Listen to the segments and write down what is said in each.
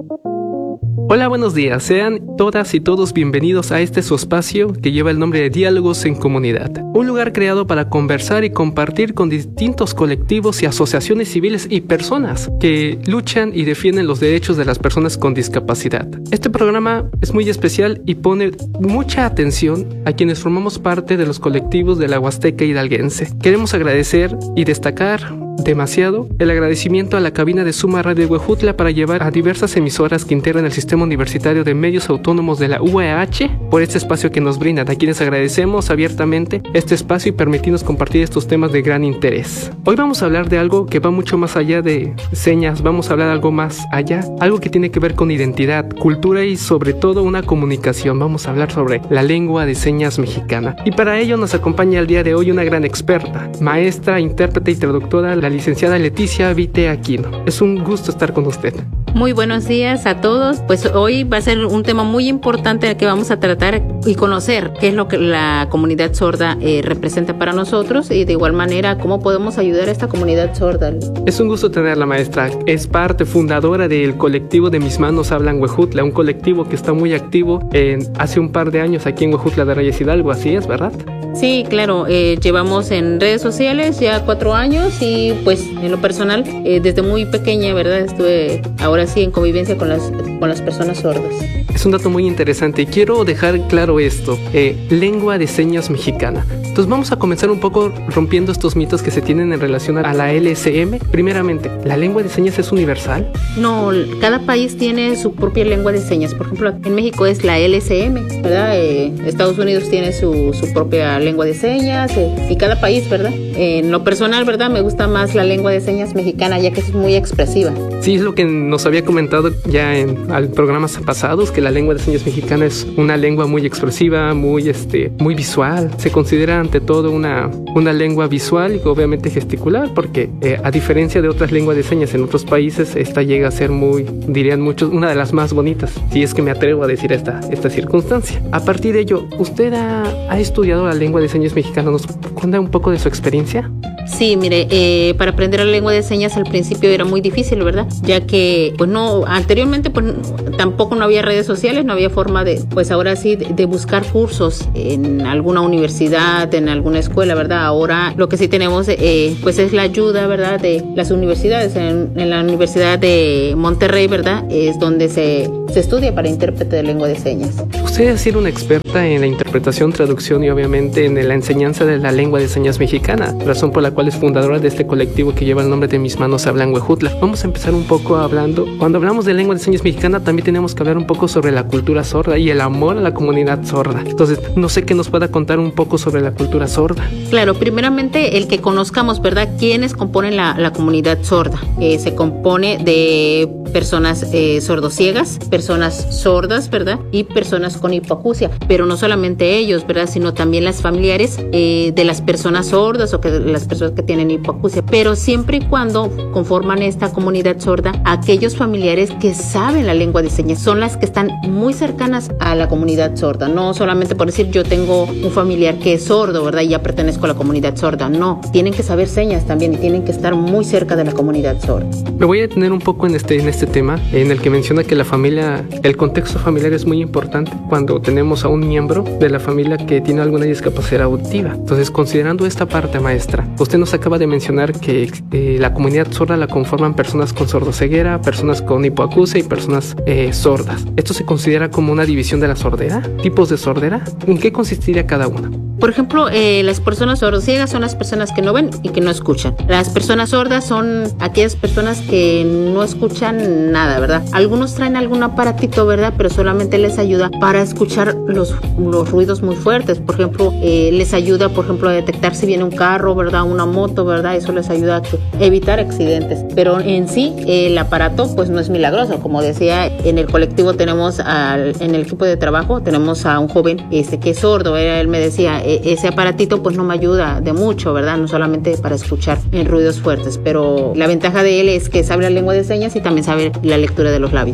Hola, buenos días. Sean todas y todos bienvenidos a este su espacio que lleva el nombre de Diálogos en Comunidad. Un lugar creado para conversar y compartir con distintos colectivos y asociaciones civiles y personas que luchan y defienden los derechos de las personas con discapacidad. Este programa es muy especial y pone mucha atención a quienes formamos parte de los colectivos de la Huasteca hidalguense. Queremos agradecer y destacar demasiado el agradecimiento a la cabina de Suma Radio Huejutla para llevar a diversas emisoras que integran el Sistema Universitario de Medios Autónomos de la UAH por este espacio que nos brindan, a quienes agradecemos abiertamente este espacio y permitirnos compartir estos temas de gran interés. Hoy vamos a hablar de algo que va mucho más allá de señas, vamos a hablar de algo más allá, algo que tiene que ver con identidad, cultura y sobre todo una comunicación. Vamos a hablar sobre la lengua de señas mexicana. Y para ello nos acompaña el día de hoy una gran experta, maestra, intérprete y traductora, la licenciada Leticia Vite Aquino. Es un gusto estar con usted. Muy buenos días a todos. Pues hoy va a ser un tema muy importante que vamos a tratar y conocer qué es lo que la comunidad sorda representa para nosotros y de igual manera cómo podemos ayudar a esta comunidad sorda. Es un gusto tenerla, maestra. Es parte fundadora del colectivo de Mis Manos Hablan Huejutla, un colectivo que está muy activo hace un par de años aquí en Huejutla de Reyes Hidalgo. Así es, ¿verdad? Sí, claro. Llevamos en redes sociales ya 4 años y pues en lo personal desde muy pequeña, ¿verdad? Estuve ahora sí en convivencia con las personas sordas. Es un dato muy interesante y quiero dejar claro esto, lengua de señas mexicana. Entonces vamos a comenzar un poco rompiendo estos mitos que se tienen en relación a la LSM. Primeramente, ¿la lengua de señas es universal? No, cada país tiene su propia lengua de señas. Por ejemplo, en México es la LSM, ¿verdad? Estados Unidos tiene su propia lengua de señas y cada país, ¿verdad? En lo personal, ¿verdad? Me gusta más la lengua de señas mexicana ya que es muy expresiva. Sí, es lo que nos había comentado ya en programas pasados, que la lengua de señas mexicana es una lengua muy expresiva, muy visual. Se considera ante todo una lengua visual y obviamente gesticular, porque a diferencia de otras lenguas de señas en otros países, esta llega a ser dirían muchos, una de las más bonitas, si es que me atrevo a decir esta circunstancia. A partir de ello, ¿usted ha estudiado la lengua de señas mexicana? ¿Nos cuenta un poco de su experiencia? Sí, mire, para aprender la lengua de señas al principio era muy difícil, ¿verdad? Ya que, pues no, anteriormente pues tampoco no había redes sociales, no había forma de, pues ahora sí, de buscar cursos en alguna universidad, en alguna escuela, ¿verdad? Ahora lo que sí tenemos, pues es la ayuda, ¿verdad? De las universidades. En la Universidad de Monterrey, ¿verdad? Es donde se estudia para intérprete de lengua de señas. Usted es decir una experta en la interpretación, traducción y obviamente en la enseñanza de la lengua de señas mexicana, razón por la cual es fundadora de este colectivo que lleva el nombre de Mis Manos Hablan Huejutla. Vamos a empezar un poco hablando, cuando hablamos de lengua de señas mexicana también tenemos que hablar un poco sobre la cultura sorda y el amor a la comunidad sorda. Entonces, no sé qué nos pueda contar un poco sobre la cultura sorda. Claro, primeramente el que conozcamos, ¿verdad? ¿Quiénes componen la comunidad sorda? Se compone de personas sordociegas, personas sordas, ¿verdad? Y personas con hipoacusia, pero no solamente ellos, ¿verdad? Sino también las familiares de las personas sordas o que las personas que tienen hipoacusia, pero siempre y cuando conforman esta comunidad sorda, aquellos familiares que saben la lengua de señas son las que están muy cercanas a la comunidad sorda, no solamente por decir yo tengo un familiar que es sordo, ¿verdad? Y ya pertenezco a la comunidad sorda, no, tienen que saber señas también y tienen que estar muy cerca de la comunidad sorda. Me voy a detener un poco en este tema, en el que menciona que la familia, el contexto familiar es muy importante cuando tenemos a un miembro de la familia que tiene alguna discapacidad auditiva. Entonces, considerando esta parte, maestra, usted nos acaba de mencionar que la comunidad sorda la conforman personas con sordoceguera, personas con hipoacusia y personas sordas. ¿Esto se considera como una división de la sordera? ¿Tipos de sordera? ¿En qué consistiría cada una? Por ejemplo, las personas sordociegas son las personas que no ven y que no escuchan. Las personas sordas son aquellas personas que no escuchan nada, ¿verdad? Algunos traen algún aparatito, ¿verdad? Pero solamente les ayuda para escuchar los ruidos muy fuertes. Por ejemplo, les ayuda, por ejemplo, a detectar si viene un carro, ¿verdad? Una moto, ¿verdad? Eso les ayuda a evitar accidentes. Pero en sí, el aparato, pues no es milagroso. Como decía, en el colectivo tenemos, en el equipo de trabajo, tenemos a un joven que es sordo. Él me decía, ese aparatito pues no me ayuda de mucho, ¿verdad? No solamente para escuchar en ruidos fuertes, pero la ventaja de él es que sabe la lengua de señas y también sabe la lectura de los labios.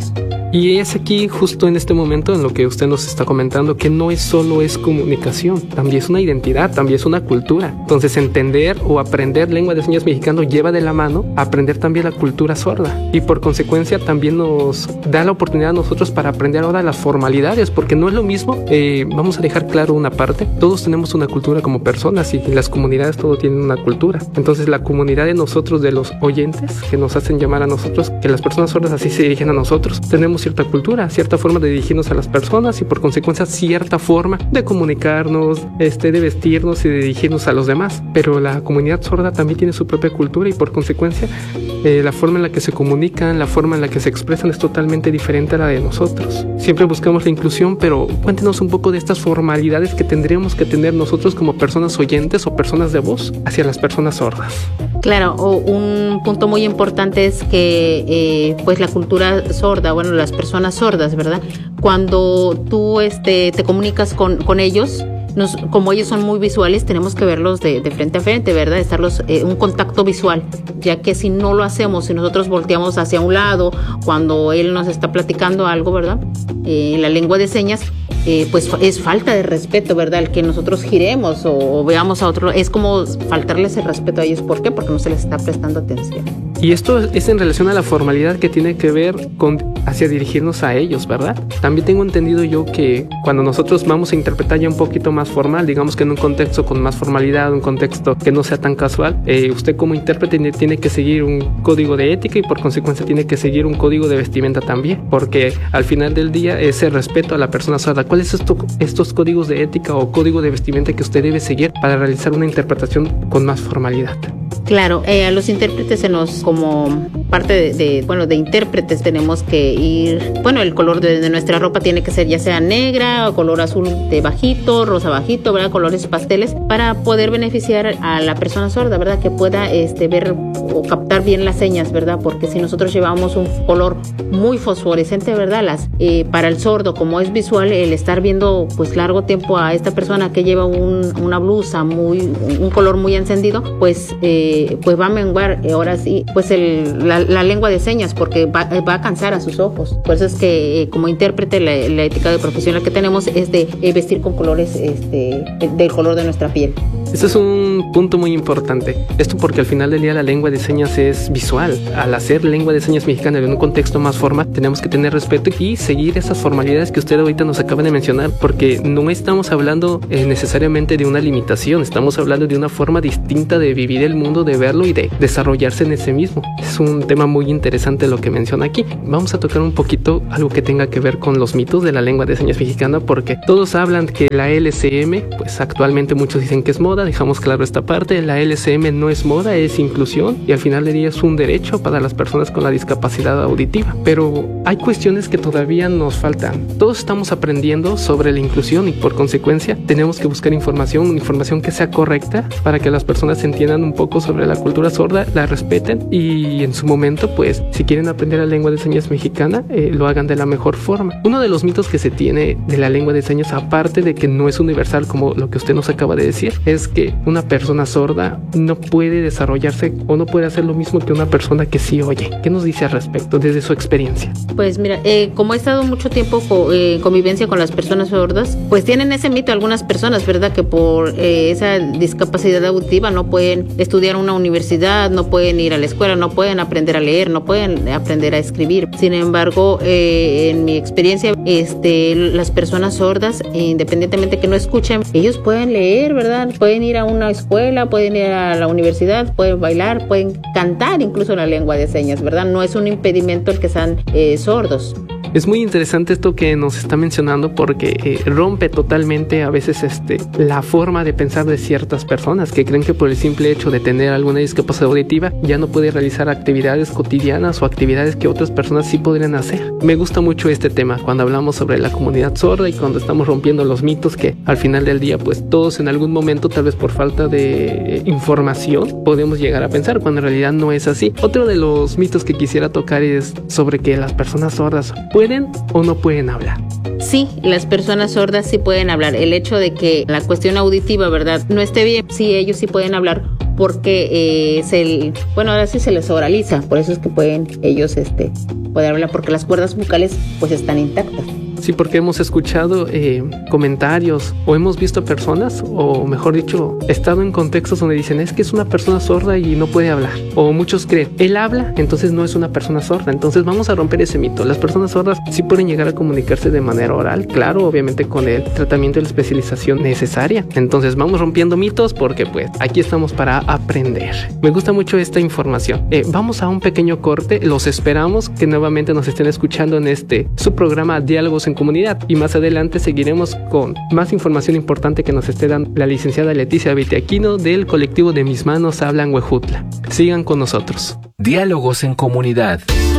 Y es aquí, justo en este momento, en lo que usted nos está comentando, que no es solo es comunicación, también es una identidad, también es una cultura. Entonces, entender o aprender lengua de señas mexicano lleva de la mano a aprender también la cultura sorda. Y por consecuencia también nos da la oportunidad a nosotros para aprender ahora las formalidades, porque no es lo mismo, vamos a dejar claro una parte, todos tenemos una cultura como personas y las comunidades todos tienen una cultura. Entonces, la comunidad de nosotros, de los oyentes, que nos hacen llamar a nosotros, que las personas sordas así se dirigen a nosotros, tenemos cierta cultura, cierta forma de dirigirnos a las personas y por consecuencia cierta forma de comunicarnos, de vestirnos y de dirigirnos a los demás. Pero la comunidad sorda también tiene su propia cultura y por consecuencia la forma en la que se comunican, la forma en la que se expresan es totalmente diferente a la de nosotros. Siempre buscamos la inclusión, pero cuéntenos un poco de estas formalidades que tendríamos que tener nosotros como personas oyentes o personas de voz hacia las personas sordas. Claro, un punto muy importante es que pues la cultura sorda, bueno, las personas sordas, ¿verdad? Cuando tú te comunicas con ellos, como ellos son muy visuales, tenemos que verlos de frente a frente, ¿verdad? Estarlos un contacto visual, ya que si no lo hacemos, si nosotros volteamos hacia un lado cuando él nos está platicando algo, ¿verdad? En la lengua de señas, pues es falta de respeto, ¿verdad? El que nosotros giremos o veamos a otro, es como faltarles el respeto a ellos. ¿Por qué? Porque no se les está prestando atención. Y esto es en relación a la formalidad que tiene que ver hacia dirigirnos a ellos, ¿verdad? También tengo entendido yo que cuando nosotros vamos a interpretar ya un poquito más formal, digamos que en un contexto con más formalidad, un contexto que no sea tan casual, usted como intérprete tiene que seguir un código de ética y por consecuencia tiene que seguir un código de vestimenta también, porque al final del día ese respeto a la persona sorda. ¿Cuáles son estos códigos de ética o código de vestimenta que usted debe seguir para realizar una interpretación con más formalidad? Claro, a los intérpretes como parte de intérpretes tenemos que ir, bueno, el color de nuestra ropa tiene que ser ya sea negra o color azul de bajito, rosa bajito, ¿verdad? Colores pasteles para poder beneficiar a la persona sorda, ¿verdad? Que pueda ver o captar bien las señas, ¿verdad? Porque si nosotros llevamos un color muy fosforescente, ¿verdad? Para el sordo, como es visual, el estar viendo pues largo tiempo a esta persona que lleva una blusa un color muy encendido, pues va a menguar ahora sí pues la lengua de señas, porque va a cansar a sus ojos. Por eso es que como intérprete la ética de profesional que tenemos es de vestir con colores del color de nuestra piel. Este es un punto muy importante. Esto porque al final del día la lengua de señas es visual. Al hacer lengua de señas mexicana en un contexto más formal, tenemos que tener respeto y seguir esas formalidades que usted ahorita nos acaba de mencionar, porque no estamos hablando necesariamente de una limitación, estamos hablando de una forma distinta de vivir el mundo, de verlo y de desarrollarse en ese mismo. Es un tema muy interesante lo que menciona aquí. Vamos a tocar un poquito algo que tenga que ver con los mitos de la lengua de señas mexicana, porque todos hablan que la LCM, pues actualmente muchos dicen que es moda, dejamos claro esta parte. La LCM no es moda, es inclusión y al final del día es un derecho para las personas con la discapacidad auditiva, pero hay cuestiones que todavía nos faltan. Todos estamos aprendiendo sobre la inclusión y por consecuencia tenemos que buscar información que sea correcta para que las personas entiendan un poco sobre la cultura sorda, la respeten y en su momento pues si quieren aprender la lengua de señas mexicana lo hagan de la mejor forma. Uno de los mitos que se tiene de la lengua de señas, aparte de que no es universal como lo que usted nos acaba de decir, es que una persona sorda no puede desarrollarse o no puede hacer lo mismo que una persona que sí oye. ¿Qué nos dice al respecto desde su experiencia? Pues mira, como he estado mucho tiempo en convivencia con las personas sordas, pues tienen ese mito algunas personas, ¿verdad? Que por esa discapacidad auditiva no pueden estudiar en una universidad, no pueden ir a la escuela, no pueden aprender a leer, no pueden aprender a escribir. Sin embargo, en mi experiencia, las personas sordas, independientemente que no escuchen, ellos pueden leer, ¿verdad? Pueden ir a una escuela, pueden ir a la universidad, pueden bailar, pueden cantar incluso la lengua de señas, ¿verdad? No es un impedimento el que sean sordos. Es muy interesante esto que nos está mencionando porque rompe totalmente a veces la forma de pensar de ciertas personas que creen que por el simple hecho de tener alguna discapacidad auditiva ya no puede realizar actividades cotidianas o actividades que otras personas sí podrían hacer. Me gusta mucho este tema cuando hablamos sobre la comunidad sorda y cuando estamos rompiendo los mitos que al final del día pues todos en algún momento, tal vez por falta de información, podemos llegar a pensar cuando en realidad no es así. Otro de los mitos que quisiera tocar es sobre que las personas sordas ¿pueden o no pueden hablar? Sí, las personas sordas sí pueden hablar. El hecho de que la cuestión auditiva, ¿verdad?, no esté bien, sí, ellos sí pueden hablar porque ahora sí se les oraliza, por eso es que pueden ellos poder hablar, porque las cuerdas vocales pues están intactas. Sí, porque hemos escuchado comentarios o hemos visto personas, o mejor dicho, estado en contextos donde dicen es que es una persona sorda y no puede hablar. O muchos creen, él habla, entonces no es una persona sorda. Entonces vamos a romper ese mito. Las personas sordas sí pueden llegar a comunicarse de manera oral, claro, obviamente con el tratamiento y la especialización necesaria. Entonces vamos rompiendo mitos porque pues aquí estamos para aprender. Me gusta mucho esta información. Vamos a un pequeño corte, los esperamos que nuevamente nos estén escuchando en su programa Diálogos en Comunidad, y más adelante seguiremos con más información importante que nos esté dando la licenciada Leticia Vitiaquino del colectivo de Mis Manos Hablan Huejutla. Sigan con nosotros. Diálogos en Comunidad.